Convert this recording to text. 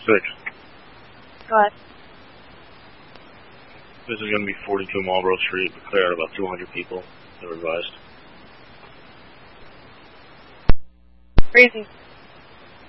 6. Go ahead. This is going to be 42 Marlboro Street. We clear out about 200 people. They're advised. Crazy.